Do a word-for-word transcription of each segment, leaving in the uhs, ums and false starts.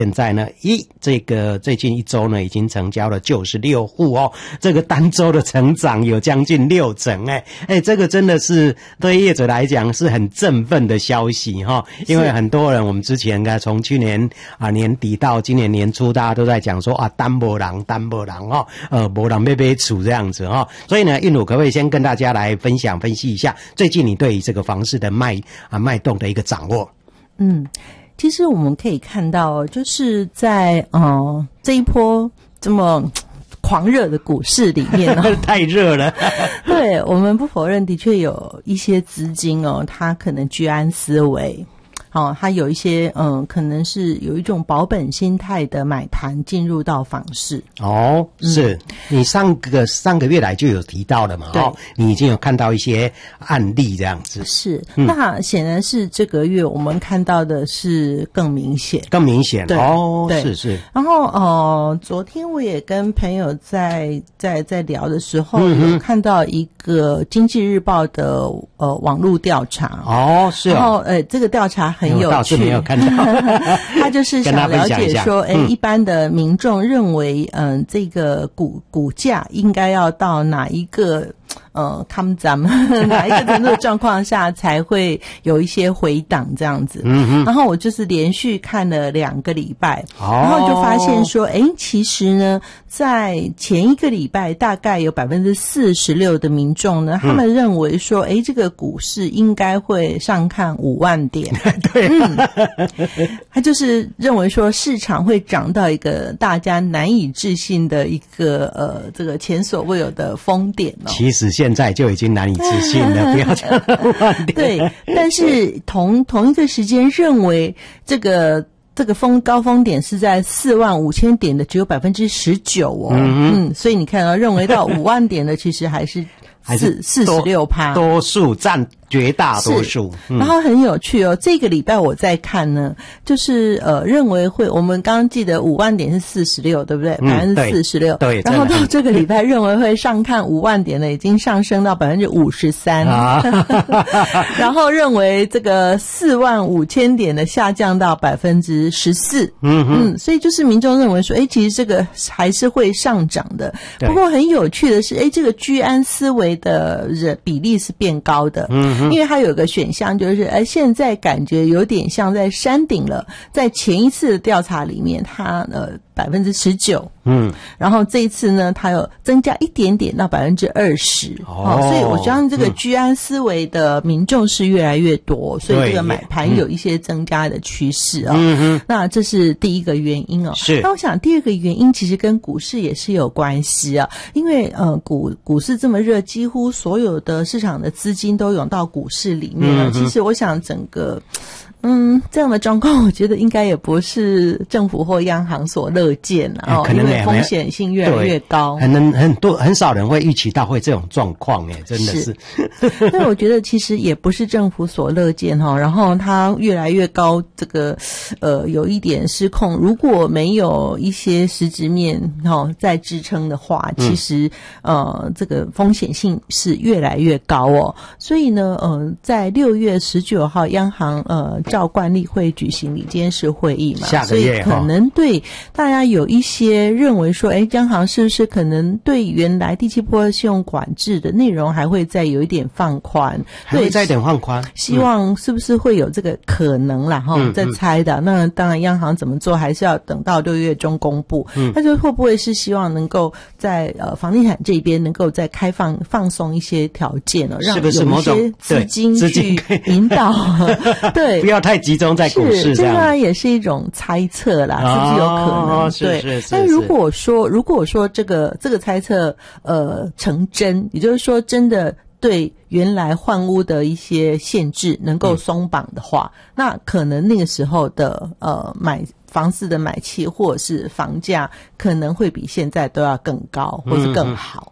现在呢，一这个最近一周呢，已经成交了九十六户哦，这个单周的成长有将近六成，哎哎，这个真的是对业者来讲是很振奋的消息哈、哦，因为很多人我们之前呢，从去年啊年底到今年年初，大家都在讲说啊，单没人，单没人哦，呃，没人要买厝这样子哈、哦，所以呢，韵如可不可以先跟大家来分享分析一下最近你对于这个房市的脉啊脉动的一个掌握？ 嗯。其实我们可以看到，就是在呃这一波这么狂热的股市里面哦， 太热了。 对，我们不否认，的确有一些资金哦，它可能居安思危。哦，它有一些嗯，可能是有一种保本心态的买盘进入到房市。 哦，是、嗯、你上个上个月来就有提到了嘛？哦，你已经有看到一些案例这样子。 是，嗯、那显然是这个月我们看到的是更明显， 更明显。 对哦， 对是是。 然后呃，昨天我也跟朋友在在在聊的时候，嗯、有看到一个经济日报的呃网络调查。 哦，是哦。 然后呃，这个调查很有趣，我倒是没有看到。 他就是想了解说，哎、 嗯， 一般的民众认为，嗯、呃，这个股股价应该要到哪一个呃，他们咱们哪一个程度的状况下才会有一些回档这样子。嗯哼。然后我就是连续看了两个礼拜，哦、然后就发现说，哎，其实呢，在前一个礼拜大概有百分之四十六的民众呢，他们认为说，哎，这个股市应该会上看五万点。 对， 嗯，他就是认为说市场会涨到一个大家难以置信的一个呃这个前所未有的峰点哦。 其实现在就已经难以置信了，不要讲五万点。 对，但是同同一个时间认为这个这个峰高峰点是在四万五千点的只有百分之十九哦。嗯, 嗯，所以你看到、哦、认为到五万点的其实还是四四十六趴， 多数占绝大多数。 嗯、然后很有趣哦，这个礼拜我在看呢，就是呃认为会，我们刚刚记得五万点是四十六，对不对？百分之四十六。 对。 然后到这个礼拜认为会上看五万点的，已经上升到百分之五十三。啊。然后认为这个四万五千点的下降到百分之十四。嗯嗯，所以就是民众认为说，哎，其实这个还是会上涨的。不过很有趣的是，哎，这个居安思危的人比例是变高的。嗯。因为它有个选项就是哎，现在感觉有点像在山顶了。在前一次的调查里面，它呃百分之十九，嗯，然后这一次呢，它有增加一点点到百分之二十。哦，所以我相信这个居安思危的民众是越来越多，嗯、所以这个买盘有一些增加的趋势啊。嗯嗯，那这是第一个原因哦。 是。 那我想第二个原因其实跟股市也是有关系啊，因为呃股股市这么热，几乎所有的市场的资金都涌到股市里面了。嗯、其实我想整个嗯这样的状况，我觉得应该也不是政府或央行所乐见的哦，因为风险性越来越高， 很能很多很少人会预期到会这种状况哎，真的是。 但我觉得其实也不是政府所乐见哈、哦，然后它越来越高，这个呃有一点失控，如果没有一些实质面哦在支撑的话，其实、嗯、呃这个风险性是越来越高哦。所以呢，呃，在六月十九号，央行呃照惯例会举行理监事会议嘛， 下个月所以可能对大家有一些认为说，哎，央行是不是可能对原来第七波信用管制的内容还会再有一点放宽？ 还会再一点放宽？ 希望是不是会有这个可能啦？哈、嗯，在猜的。那当然，央行怎么做还是要等到六月中公布。嗯，那就会不会是希望能够在呃房地产这边能够再开放放松一些条件呢、哦？让有一些资金去引导，对， 不要太集中在股市这样。 这当然也是一种猜测啦，是不是有可能？ 哦、 对， 是是是是。 但如果说如果说这个这个猜测呃成真，也就是说真的对原来换屋的一些限制能够松绑的话，嗯、那可能那个时候的呃买房子的买气或者是房价可能会比现在都要更高，或是更好。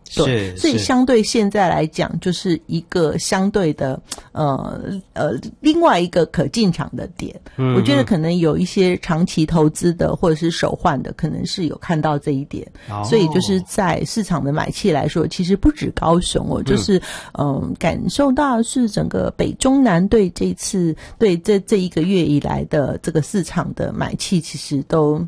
对，所以相对现在来讲，就是一个相对的呃呃另外一个可进场的点。嗯，我觉得可能有一些长期投资的或者是手换的，可能是有看到这一点，哦、所以就是在市场的买气来说，其实不止高雄哦，就是嗯、呃、感受到是整个北中南对这次对这这一个月以来的这个市场的买气，其实都